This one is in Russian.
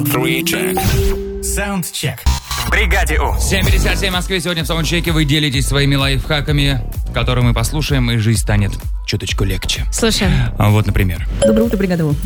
Саундчек. В бригаде У. 7:57 в Москве. Сегодня в саундчеке вы делитесь своими лайфхаками, которые мы послушаем, и жизнь станет чуточку легче. Слушаем. Вот, например. Доброе утро, бригада У.